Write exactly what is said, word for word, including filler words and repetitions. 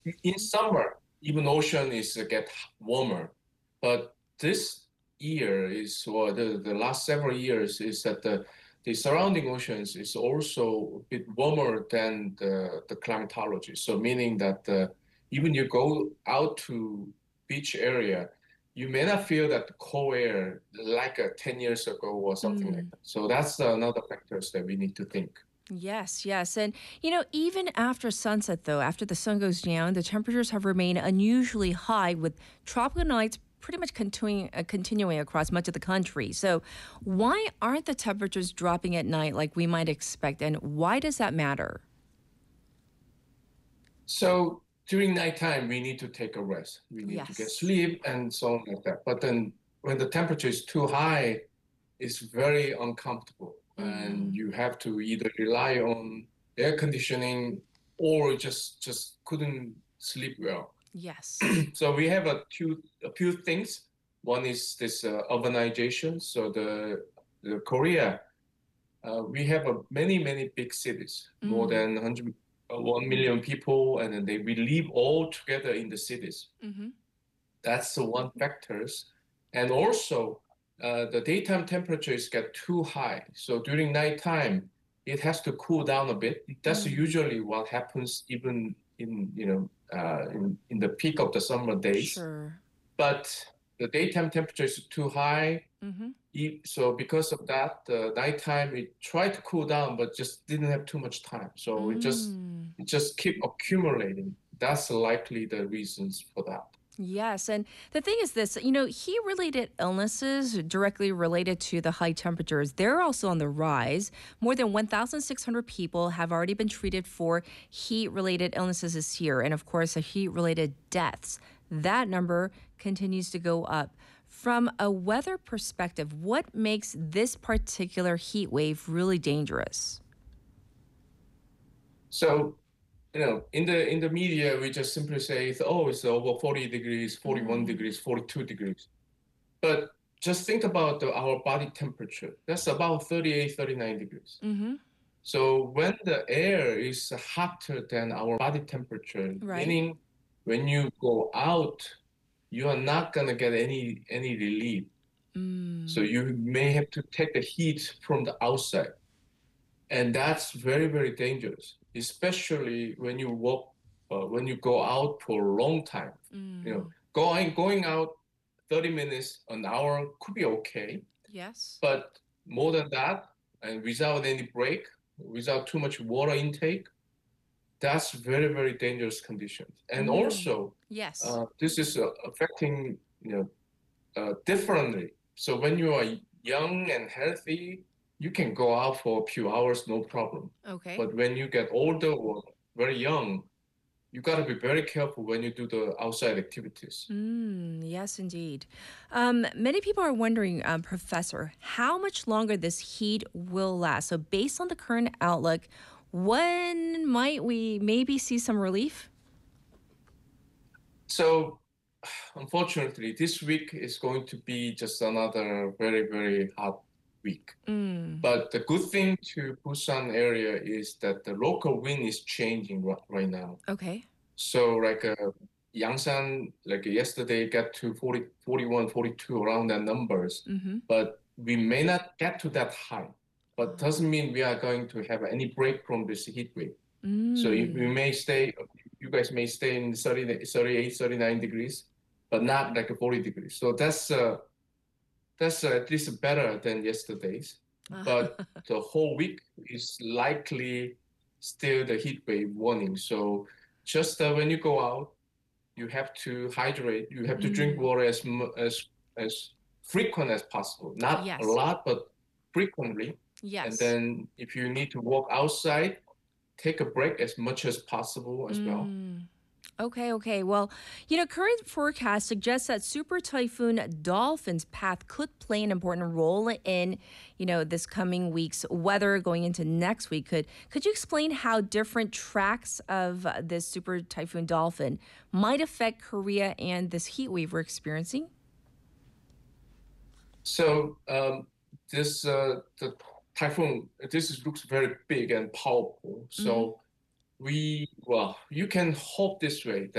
In summer, even ocean is uh, get warmer, but this year is or the, the last several years is that the the surrounding oceans is also a bit warmer than the, the climatology. So meaning that uh, even you go out to beach area, you may not feel that cold air like uh, ten years ago or something like Mm. that. So that's another factors that we need to think. Yes, yes. And, you know, even after sunset, though, after the sun goes down, the temperatures have remained unusually high with tropical nights pretty much continuing, uh, continuing across much of the country. So, why aren't the temperatures dropping at night like we might expect? And why does that matter? So during nighttime, we need to take a rest. We need to get Yes. sleep and so on like that. But then when the temperature is too high, it's very uncomfortable. And Mm. you have to either rely on air conditioning or just just couldn't sleep well. Yes. So we have a few a few things. One is this uh, urbanization. So the the Korea uh, we have uh, many, many big cities, more Mm. than one hundred, uh, one million people, and then they we live all together in the cities. Mm-hmm. That's the one factors. And also, uh, the daytime temperatures get too high. So during nighttime, it has to cool down a bit. That's Mm. usually what happens even in, you know, uh, in, in the peak of the summer days. Sure. But the daytime temperature is too high, Mm-hmm. e- so because of that, the nighttime it tried to cool down, but just didn't have too much time. So it just Mm. it just keep accumulating. That's likely the reasons for that. Yes. And the thing is this, you know, heat related illnesses directly related to the high temperatures, they're also on the rise. More than one thousand six hundred people have already been treated for heat related illnesses this year. And of course, the heat related deaths. That number continues to go up. From a weather perspective, what makes this particular heat wave really dangerous? So you know, in the in the media, we just simply say, oh, it's over forty degrees, forty-one Mm, degrees, forty-two degrees. But just think about the, our body temperature. That's about thirty-eight, thirty-nine degrees. mm-hmm. So when the air is hotter than our body temperature, Right. meaning when you go out, you are not gonna get any any relief. So Mm, you may have to take the heat from the outside, and that's very very dangerous, especially when you walk, uh, when you go out for a long time. You know, mm, going going out thirty minutes, an hour could be okay, yes. but more than that, and without any break, without too much water intake, that's very, very dangerous conditions. And Mm, also, yes. uh, this is uh, affecting, you know, uh, differently. So when you are young and healthy, you can go out for a few hours, no problem. Okay. But when you get older or very young, you got to be very careful when you do the outside activities. Mm, yes, indeed. Um, many people are wondering, um, Professor, how much longer this heat will last. So, based on the current outlook, when might we maybe see some relief? So unfortunately, this week is going to be just another very, very hot week. Mm, But the good thing to Busan area is that the local wind is changing right, right now. okay. So like uh, Yangsan, like yesterday got to forty, forty-one, forty-two around that numbers, Mm-hmm. but we may not get to that high. But doesn't mean we are going to have any break from this heat wave. So you, we Mm, may stay, you guys may stay in thirty, thirty-eight, thirty-nine degrees, but not like forty degrees. So that's uh, that's uh, at least better than yesterday's. But the whole week is likely still the heat wave warning. So just uh, when you go out, you have to hydrate. You have to drink mm, water as as as frequent as possible. Not a yes. lot, but frequently. And Yes. then if you need to walk outside, take a break as much as possible as well. Mm. Okay, okay. Well, you know, current forecast suggests that Super Typhoon Dolphin's path could play an important role in, you know, this coming week's weather going into next week. Could could you explain how different tracks of uh, this Super Typhoon Dolphin might affect Korea and this heat wave we're experiencing? So um, this uh, the typhoon, this is, looks very big and powerful. Mm-hmm. So we, well, you can hope this way